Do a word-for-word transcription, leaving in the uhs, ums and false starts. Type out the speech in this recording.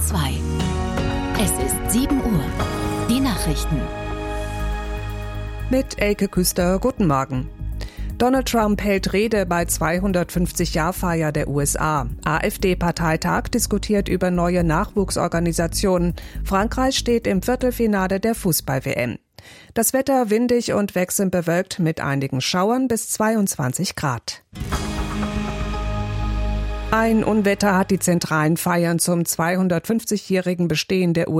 zwei. Es ist sieben Uhr. Die Nachrichten. Mit Elke Küster, guten Morgen. Donald Trump hält Rede bei zweihundertfünfzig-Jahr-Feier der U S A. AfD-Parteitag diskutiert über neue Nachwuchsorganisationen. Frankreich steht im Viertelfinale der Fußball-W M. Das Wetter windig und wechselnd bewölkt mit einigen Schauern bis zweiundzwanzig Grad. Ein Unwetter hat die zentralen Feiern zum zweihundertfünfzigjährigen Bestehen der U S A